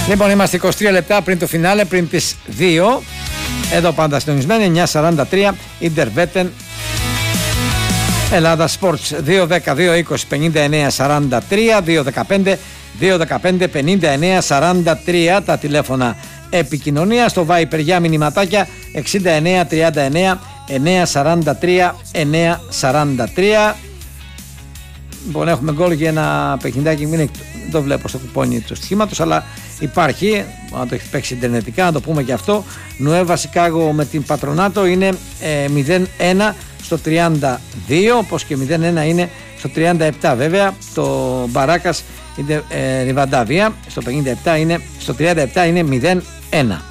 Λοιπόν, είμαστε 23 λεπτά πριν το φινάλε, πριν τις 2. Εδώ πάντα συντονισμένοι, 9:43, Ιντερβέτεν, Ελλάδα Sports, 2-10-2-20-59-43, 2-15-2-15-59-43, τα τηλέφωνα επικοινωνία, στο Viper για μηνυματάκια 69-39-943-943. Λοιπόν, έχουμε γκολ για ένα παιχνιδάκι, δεν το βλέπω στο κουπόνι του στοιχήματος, αλλά υπάρχει, αν το έχει παίξει ιντερνετικά, να το πούμε και αυτό. Νουέβα Σικάγο με την Πατρονάτο είναι 0-1 στο 32, όπως και 0-1 είναι στο 37. Βέβαια το Μπαράκας είναι Ριβαντάβια, στο 57 είναι, στο 37 είναι 0-1.